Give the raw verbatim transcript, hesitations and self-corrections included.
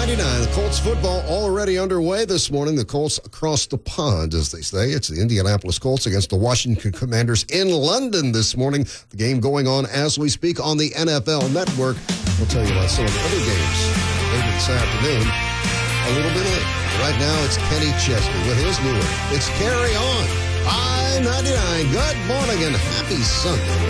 ninety-nine, the Colts football already underway this morning. The Colts across the pond, as they say. It's the Indianapolis Colts against the Washington Commanders in London this morning. The game going on as we speak on the N F L Network. We'll tell you about some of the other games later this afternoon, a little bit later. Right now, it's Kenny Chesney with his new one. It's Carry On, I ninety-nine. Good morning and happy Sunday.